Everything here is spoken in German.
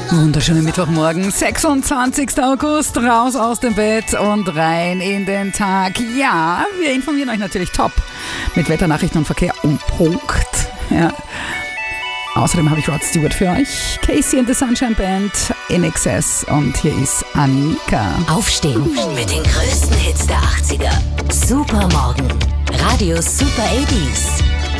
Wunderschönen Mittwochmorgen, 26. August, raus aus dem Bett und rein in den Tag. Ja, wir informieren euch natürlich top mit Wetternachrichten und Verkehr um Punkt. Ja. Außerdem habe ich Rod Stewart für euch, Casey and the Sunshine Band, INXS und hier ist Annika. Aufstehen mit den größten Hits der 80er. Supermorgen. Radio Super 80s.